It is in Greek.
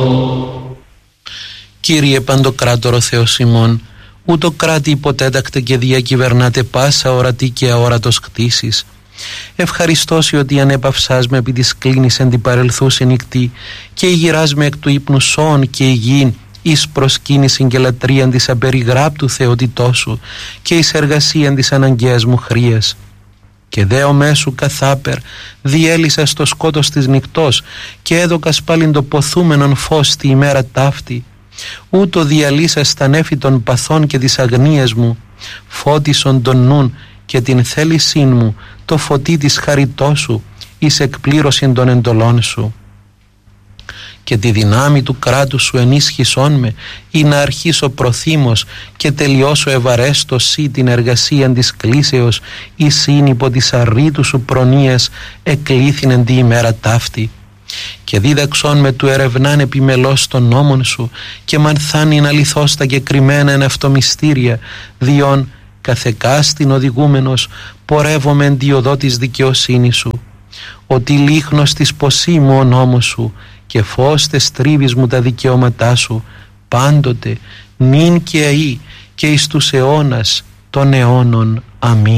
Κύριε Παντοκράτορο Θεός ημών, ούτω κράτη υποτέτακτε και διακυβερνάτε πάσα ορατή και αόρατος κτήσεις. Ευχαριστώσει ότι ανέπαυσάς με επί της κλίνης εν την παρελθούση νυχτή και ηγυράς με εκ του ύπνου σώων και υγιήν εις προσκύνησιν και λατρείαν της απεριγράπτου θεότητός σου και εις εργασίαν της αναγκαίας μου χρίας. Και δέομέ σου καθάπερ διέλυσα στο σκότος της νυχτός και έδωκας πάλιν το ποθούμενον φως τη ημέρα ταύτη. Ούτω διαλύσας τα νέφη των παθών και της αγνίας μου, φώτισον τον νουν και την θέλησήν μου το φωτί της χαριτός σου εις εκπλήρωσιν των εντολών σου. Και τη δυνάμει του κράτους σου ενίσχυσόν με ή να αρχίσω προθύμος και τελειώσω ευαρέστο σύ την εργασία της κλήσεως ή σύν υπό της αρρήτου σου προνοίας εκλήθην τη ημέρα ταύτη. Και δίδαξόν με του ερευνάν επιμελώς των νόμων σου και μανθάνην αληθώς τα κεκριμένα εν αυτομυστήρια διόν καθεκάστην οδηγούμενος πορεύομαι εν τη οδό της δικαιοσύνης σου. Ότι λίχνος της ποσή μου ο νόμος σου και φως τες τρίβεις μου τα δικαιώματά σου πάντοτε νυν και αεί και εις τους αιώνας των αιώνων. Αμήν.